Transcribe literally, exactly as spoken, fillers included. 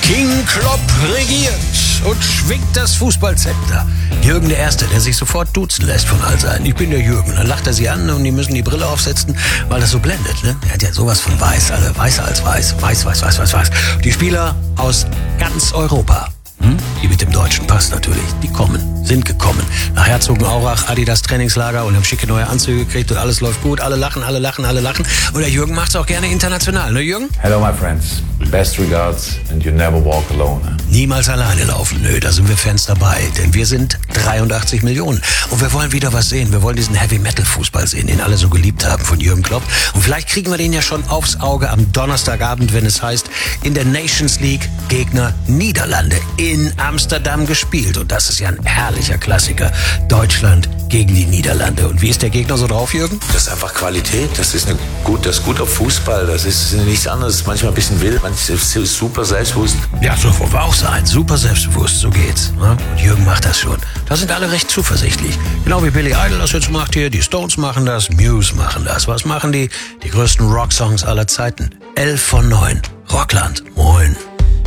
King Klopp regiert und schwingt das Fußballzepter. Jürgen der Erste, der sich sofort duzen lässt von all seinen. Ich bin der Jürgen. Dann lacht er sie an und die müssen die Brille aufsetzen, weil das so blendet. Ne? Er hat ja sowas von weiß, also weißer als weiß. Weiß, weiß, weiß, weiß, weiß. Die Spieler aus ganz Europa. Hm? Die mit dem deutschen Pass natürlich. Die kommen, sind gekommen. Nach Herzogenaurach, Adidas Trainingslager und haben schicke neue Anzüge gekriegt und alles läuft gut. Alle lachen, alle lachen, alle lachen. Und der Jürgen macht's auch gerne international, ne Jürgen? Hello my friends. Best regards and you never walk alone. Niemals alleine laufen, nö, da sind wir Fans dabei, denn wir sind dreiundachtzig Millionen und wir wollen wieder was sehen, wir wollen diesen Heavy-Metal-Fußball sehen, den alle so geliebt haben von Jürgen Klopp und vielleicht kriegen wir den ja schon aufs Auge am Donnerstagabend, wenn es heißt, in der Nations League Gegner Niederlande in Amsterdam gespielt und das ist ja ein herrlicher Klassiker, Deutschland gegen die Niederlande und wie ist der Gegner so drauf, Jürgen? Das ist einfach Qualität, das ist eine gut, das ist guter Fußball, das ist nichts anderes, manchmal ein bisschen wild, manchmal ist super selbstbewusst. Ja, so wollen wir auch sein. Super selbstbewusst, so geht's. Ne? Und Jürgen macht das schon. Da sind alle recht zuversichtlich. Genau wie Billy Idol das jetzt macht hier, die Stones machen das, Muse machen das. Was machen die? Die größten Rocksongs aller Zeiten. Elf von neun. Rockland. Moin.